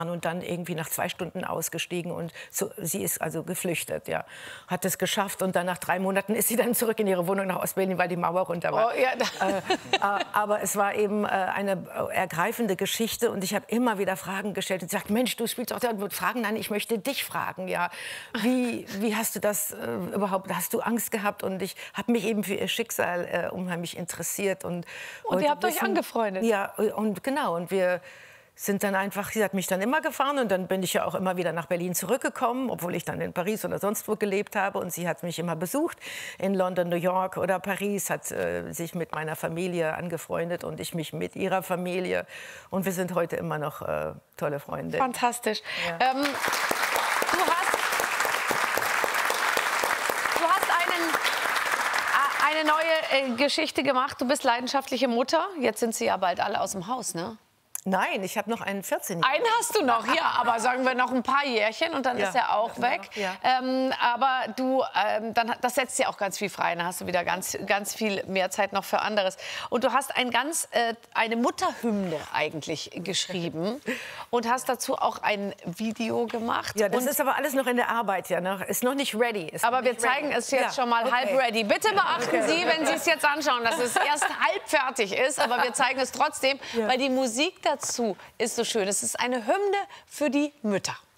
und dann irgendwie nach 2 Stunden ausgestiegen und so, sie ist also geflüchtet, ja, hat es geschafft und dann nach 3 Monaten ist sie dann zurück in ihre Wohnung nach Ostberlin, weil die Mauer runter war. Oh, ja. Aber es war eben eine ergreifende Geschichte und ich habe immer wieder Fragen gestellt und gesagt, Mensch, du spielst auch da und Fragen, nein, ich möchte dich fragen, ja, wie hast du das überhaupt, hast du Angst gehabt? Und ich habe mich eben für ihr Schicksal unheimlich interessiert und ihr habt euch angefreundet. Ja, und genau, und wir sind dann einfach, sie hat mich dann immer gefahren und dann bin ich ja auch immer wieder nach Berlin zurückgekommen, obwohl ich dann in Paris oder sonst wo gelebt habe und sie hat mich immer besucht, in London, New York oder Paris, hat sich mit meiner Familie angefreundet und ich mich mit ihrer Familie und wir sind heute immer noch tolle Freunde. Fantastisch. Ja. Du hast eine neue Geschichte gemacht, du bist leidenschaftliche Mutter, jetzt sind sie ja bald alle aus dem Haus, ne? Nein, ich habe noch einen 14-Jährigen. Einen hast du noch, ja, aber sagen wir noch ein paar Jährchen und dann ist er auch weg. Ja. Aber du, das setzt dir auch ganz viel frei, dann hast du wieder ganz viel mehr Zeit noch für anderes. Und du hast eine Mutterhymne eigentlich geschrieben und hast dazu auch ein Video gemacht. Ja, das ist aber alles noch in der Arbeit, ja, ist noch nicht ready. Aber wir zeigen es jetzt schon mal halb ready. Bitte beachten Sie, wenn Sie es jetzt anschauen, dass es erst halb fertig ist, aber wir zeigen es trotzdem, weil die Musik dazu ist so schön. Es ist eine Hymne für die Mütter.